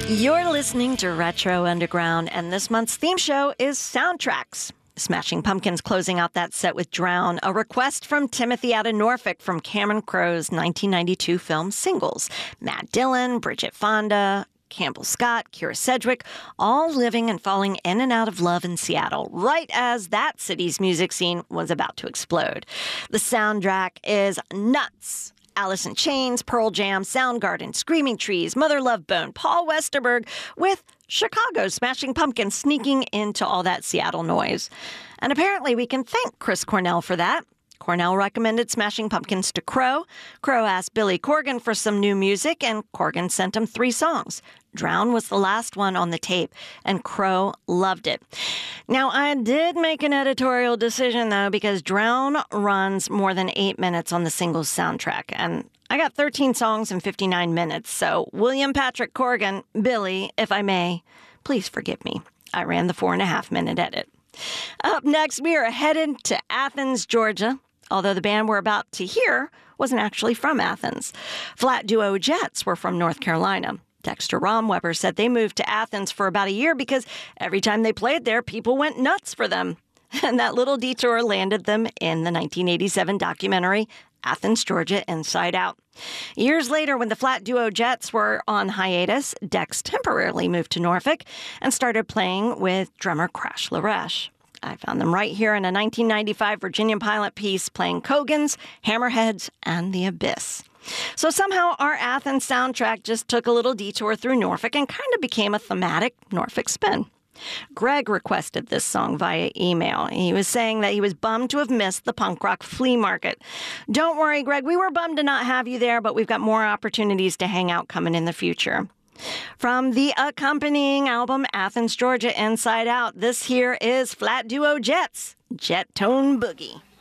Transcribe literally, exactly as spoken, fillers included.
You're listening to Retro Underground, and this month's theme show is Soundtracks. Smashing Pumpkins closing out that set with Drown, a request from Timothy out of Norfolk from Cameron Crowe's nineteen ninety-two film Singles. Matt Dillon, Bridget Fonda, Campbell Scott, Kira Sedgwick, all living and falling in and out of love in Seattle, right as that city's music scene was about to explode. The soundtrack is nuts. Alice in Chains, Pearl Jam, Soundgarden, Screaming Trees, Mother Love Bone, Paul Westerberg, with Chicago's Smashing Pumpkins sneaking into all that Seattle noise. And apparently we can thank Chris Cornell for that. Cornell recommended Smashing Pumpkins to Crowe. Crowe asked Billy Corgan for some new music, and Corgan sent him three songs. Drown was the last one on the tape, and Crowe loved it. Now, I did make an editorial decision, though, because Drown runs more than eight minutes on the Singles soundtrack, and I got thirteen songs in fifty-nine minutes, so William Patrick Corgan, Billy, if I may, please forgive me. I ran the four and a half minute edit. Up next, we are headed to Athens, Georgia, although the band we're about to hear wasn't actually from Athens. Flat duo Jets were from North Carolina. Dexter Romweber said they moved to Athens for about a year because every time they played there, people went nuts for them. And that little detour landed them in the nineteen eighty-seven documentary Athens, Georgia, Inside Out. Years later, when the Flat duo Jets were on hiatus, Dex temporarily moved to Norfolk and started playing with drummer Crash Laresh. I found them right here in a nineteen ninety-five Virginia Pilot piece playing Cogans, Hammerheads, and The Abyss. So somehow our Athens soundtrack just took a little detour through Norfolk and kind of became a thematic Norfolk spin. Greg requested this song via email. He was saying that he was bummed to have missed the punk rock flea market. Don't worry, Greg, we were bummed to not have you there, but we've got more opportunities to hang out coming in the future. From the accompanying album Athens, Georgia, Inside Out, this here is Flat Duo Jets, Jet Tone Boogie.